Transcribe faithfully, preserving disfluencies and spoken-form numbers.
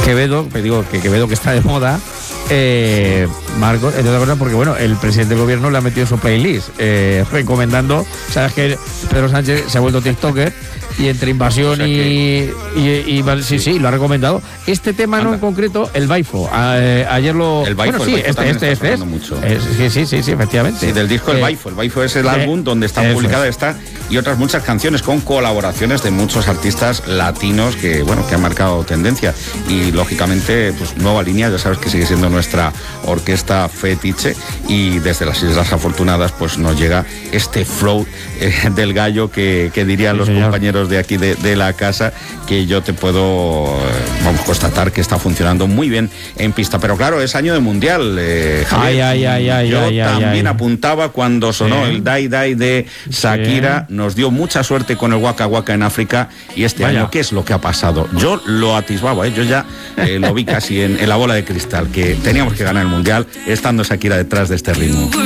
Quevedo, te digo que Quevedo que está de moda, eh, Marcos, entre otras cosas porque bueno, el presidente del gobierno le ha metido en su playlist, eh, recomendando, sabes que Pedro Sánchez se ha vuelto TikToker y entre invasión o sea que... y, y, y sí, sí, lo ha recomendado. Este tema Anda. no en concreto, el Baifo. A, eh, ayer lo. El Baifo, bueno, el sí, Baifo este, este, este es. Mucho. Eh, sí, sí, sí, sí, efectivamente. Sí, del disco El eh, Baifo. El Baifo es el eh, álbum donde están publicadas esta y otras muchas canciones con colaboraciones de muchos artistas latinos que, bueno, que han marcado tendencia. Y lógicamente, pues Nueva Línea, ya sabes que sigue siendo nuestra orquesta fetiche. Y desde las Islas Afortunadas, pues nos llega este flow eh, del gallo que, que dirían sí, los señor. compañeros de aquí de, de la casa, que yo te puedo vamos a constatar que está funcionando muy bien en pista. Pero claro, es año de mundial, eh, Javier. Ay, ay, ay, ay, yo ay, también ay, apuntaba cuando sonó sí. el Dai Dai de Shakira, sí. nos dio mucha suerte con el Waka Waka en África y este Vaya. año, ¿qué es lo que ha pasado? Yo lo atisbaba, ¿eh? yo ya eh, lo vi casi en, en la bola de cristal, que teníamos que ganar el mundial estando Shakira detrás de este ritmo.